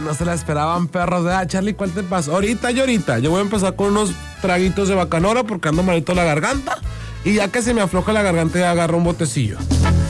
no se la esperaban, perros. Charlie, ¿cuál te pasa? Ahorita. Yo voy a empezar con unos traguitos de bacanora porque ando malito la garganta. Y ya que se me afloja la garganta, ya agarro un botecillo.